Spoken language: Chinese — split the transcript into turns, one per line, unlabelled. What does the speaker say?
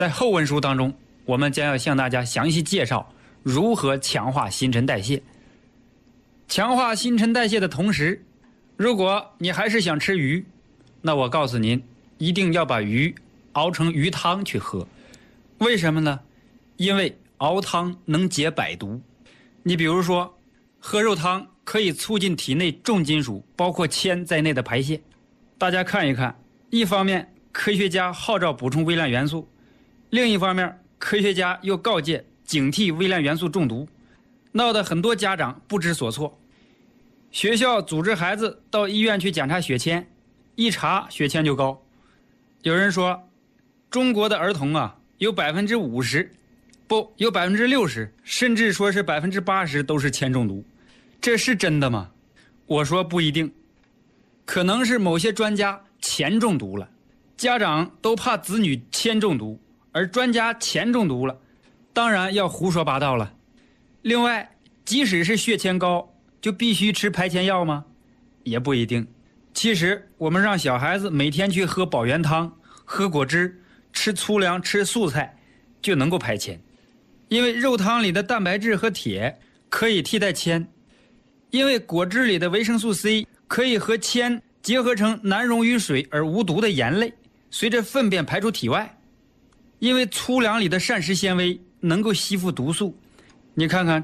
在后文书当中，我们将要向大家详细介绍如何强化新陈代谢。强化新陈代谢的同时，如果你还是想吃鱼，那我告诉您，一定要把鱼熬成鱼汤去喝。为什么呢？因为熬汤能解百毒。你比如说，喝肉汤可以促进体内重金属，包括铅在内的排泄。大家看一看，一方面科学家号召补充微量元素，另一方面科学家又告诫警惕微量元素中毒，闹得很多家长不知所措。学校组织孩子到医院去检查血铅，一查血铅就高。有人说，中国的儿童啊，有50%，不，有60%，甚至说是80%都是铅中毒。这是真的吗？我说不一定，可能是某些专家铅中毒了，家长都怕子女铅中毒，而专家铅中毒了，当然要胡说八道了。另外，即使是血铅高，就必须吃排铅药吗？也不一定。其实我们让小孩子每天去喝保元汤，喝果汁，吃粗粮，吃素菜，就能够排铅。因为肉汤里的蛋白质和铁可以替代铅，因为果汁里的维生素 C 可以和铅结合成难溶于水而无毒的盐类，随着粪便排出体外。因为粗粮里的膳食纤维能够吸附毒素，你看看